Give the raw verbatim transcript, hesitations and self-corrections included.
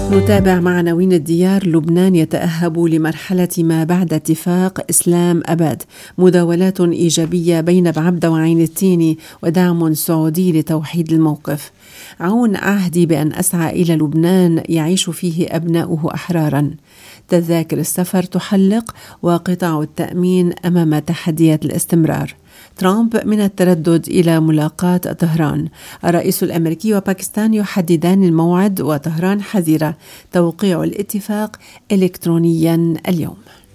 نتابع مع عناوين الديار. لبنان يتأهب لمرحلة ما بعد اتفاق إسلام أباد، مداولات إيجابية بين بعبدة وعين التيني ودعم سعودي لتوحيد الموقف. عون عهدي بأن أسعى إلى لبنان يعيش فيه أبناؤه أحرارا. تذاكر السفر تحلق وقطاع التأمين أمام تحديات الاستمرار. ترامب من التردد إلى ملاقاة طهران. الرئيس الأمريكي وباكستان يحددان الموعد وطهران حذرة توقيع الاتفاق إلكترونيا اليوم.